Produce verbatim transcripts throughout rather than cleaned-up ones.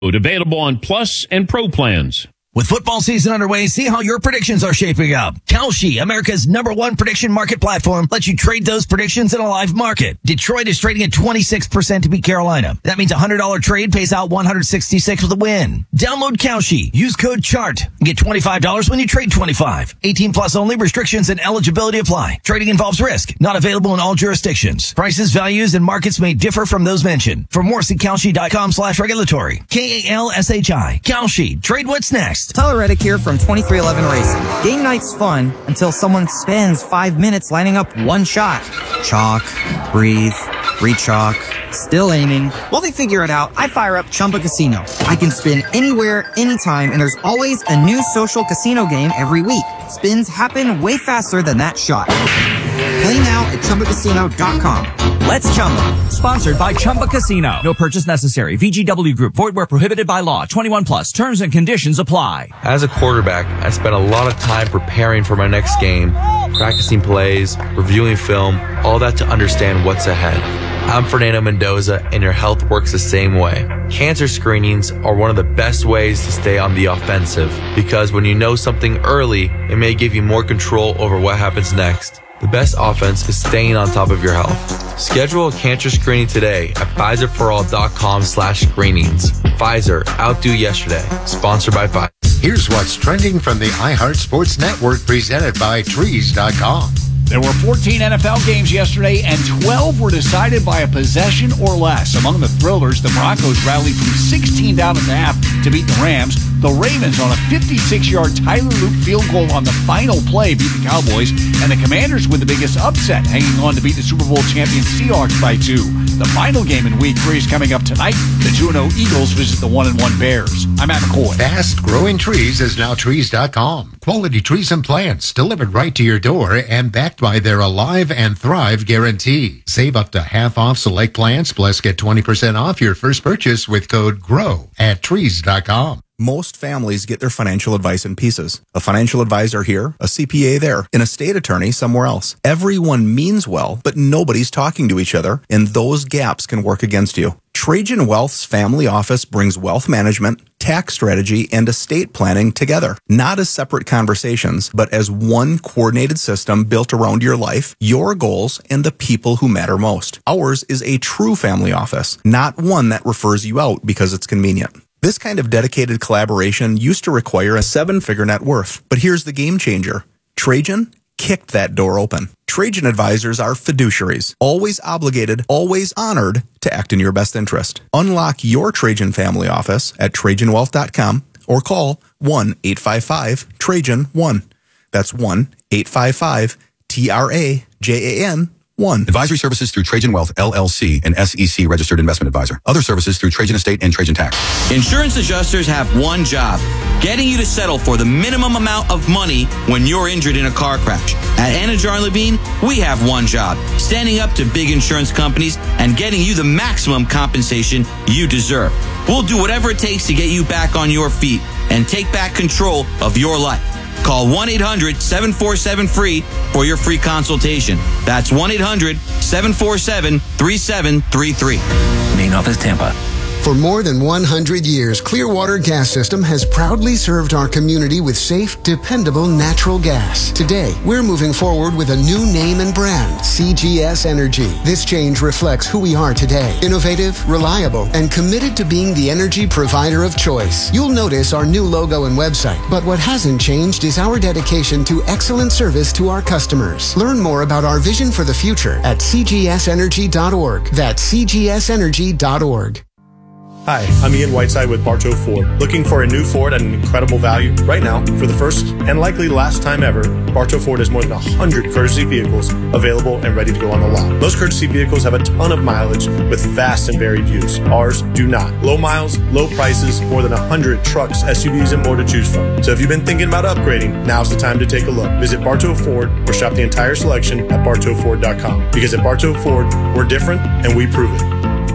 Available on Plus and Pro plans. With football season underway, see how your predictions are shaping up. Kalshi, America's number one prediction market platform, lets you trade those predictions in a live market. Detroit is trading at twenty-six percent to beat Carolina. That means a one hundred dollars trade pays out one hundred sixty-six with a win. Download Kalshi. Use code CHART and get twenty-five dollars when you trade twenty-five. eighteen plus only. Restrictions and eligibility apply. Trading involves risk. Not available in all jurisdictions. Prices, values, and markets may differ from those mentioned. For more, see Kalshi.com slash regulatory. K A L S H I. Kalshi. Trade what's next. Tyler Reddick here from twenty-three eleven Racing. Game night's fun until someone spends five minutes lining up one shot. Chalk, breathe, re-chalk, still aiming. While they figure it out, I fire up Chumba Casino. I can spin anywhere, anytime, and there's always a new social casino game every week. Spins happen way faster than that shot. Play now at Chumba Casino dot com. Let's Chumba. Sponsored by Chumba Casino. No purchase necessary. V G W Group. Void where prohibited by law. twenty-one plus. Terms and conditions apply. As a quarterback, I spent a lot of time preparing for my next game, practicing plays, reviewing film, all that to understand what's ahead. I'm Fernando Mendoza, and your health works the same way. Cancer screenings are one of the best ways to stay on the offensive, because when you know something early, it may give you more control over what happens next. The best offense is staying on top of your health. Schedule a cancer screening today at Pfizer for all dot com slash screenings. Pfizer, outdo yesterday. Sponsored by Pfizer. Here's what's trending from the iHeart Sports Network, presented by Trees dot com. There were fourteen N F L games yesterday, and twelve were decided by a possession or less. Among the thrillers, the Broncos rallied from sixteen down at the half to beat the Rams. The Ravens, on a fifty-six-yard Tyler Loop field goal on the final play, beat the Cowboys. And the Commanders with the biggest upset, hanging on to beat the Super Bowl champion Seahawks by two. The final game in Week three is coming up tonight. The two and oh Eagles visit the one and one Bears. I'm Matt McCoy. Fast Growing Trees is now Trees dot com. Quality trees and plants delivered right to your door and backed by their Alive and Thrive guarantee. Save up to half off select plants, plus get twenty percent off your first purchase with code GROW at Trees dot com. Most families get their financial advice in pieces. A financial advisor here, a C P A there, an estate attorney somewhere else. Everyone means well, but nobody's talking to each other, and those gaps can work against you. Trajan Wealth's family office brings wealth management, tax strategy, and estate planning together. Not as separate conversations, but as one coordinated system built around your life, your goals, and the people who matter most. Ours is a true family office, not one that refers you out because it's convenient. This kind of dedicated collaboration used to require a seven-figure net worth. But here's the game changer. Trajan kicked that door open. Trajan advisors are fiduciaries, always obligated, always honored to act in your best interest. Unlock your Trajan family office at Trajan Wealth dot com or call one eight five five Trajan one. That's one eight five five T R A J A N one. Advisory services through Trajan Wealth, L L C, an S E C registered investment advisor. Other services through Trajan Estate and Trajan Tax. Insurance adjusters have one job: getting you to settle for the minimum amount of money when you're injured in a car crash. At Anajar and Levine, we have one job: standing up to big insurance companies and getting you the maximum compensation you deserve. We'll do whatever it takes to get you back on your feet and take back control of your life. Call one eight hundred seven four seven free for your free consultation. That's one eight hundred seven four seven three seven three three. Main office, Tampa. For more than one hundred years, Clearwater Gas System has proudly served our community with safe, dependable natural gas. Today, we're moving forward with a new name and brand, C G S Energy. This change reflects who we are today: innovative, reliable, and committed to being the energy provider of choice. You'll notice our new logo and website, but what hasn't changed is our dedication to excellent service to our customers. Learn more about our vision for the future at C G S energy dot org. That's C G S energy dot org. Hi, I'm Ian Whiteside with Bartow Ford. Looking for a new Ford at an incredible value? Right now, for the first and likely last time ever, Bartow Ford has more than one hundred courtesy vehicles available and ready to go on the lot. Most courtesy vehicles have a ton of mileage with vast and varied use. Ours do not. Low miles, low prices, more than one hundred trucks, S U Vs, and more to choose from. So if you've been thinking about upgrading, now's the time to take a look. Visit Bartow Ford or shop the entire selection at Bartow Ford dot com. Because at Bartow Ford, we're different and we prove it.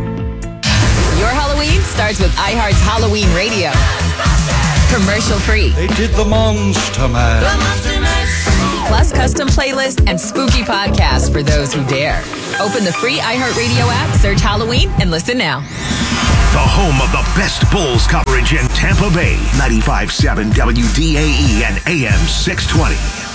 Your Halloween starts with iHeart's Halloween Radio. Commercial free. They did the Monster Man. The Monster Man. Plus custom playlists and spooky podcasts for those who dare. Open the free iHeartRadio app, search Halloween, and listen now. the home of the best Bulls coverage in Tampa Bay. ninety-five point seven W D A E and A M six twenty.